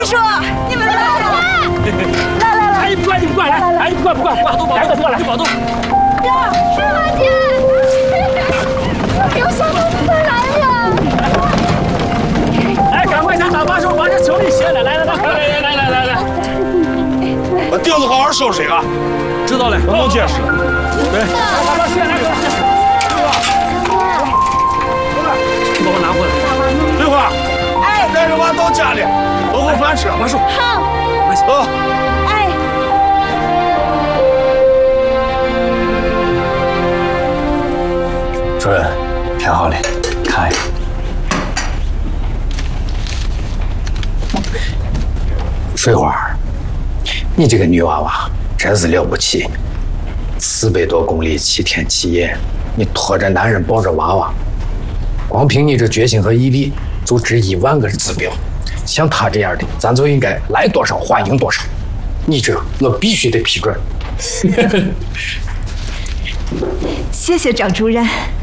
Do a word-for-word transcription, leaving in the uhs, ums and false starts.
叔，你们来了！来来来！ 哎，不管你不管来，哎，不管不管，把都把都过来，把都。 呀，是马姐，有小朋友快来了！ 哎，赶快向打把手把这行李卸了，来来来来来来来来来， 把钉子好好收拾啊！ 知道了，不能解释。对，把把卸来，给我卸。你把我拿回来。 翠花，哎，带着娃到家里，做口饭吃。马叔， 好。 走。 哎。 主任，填好了，看一下。水花，你这个女娃娃真是了不起，四百多公里七天七夜，你拖着男人抱着娃娃，光凭你这决心和毅力，就值一万个指标。像她这样的，咱就应该来多少欢迎多少。你这我必须得批准。 谢谢张主任。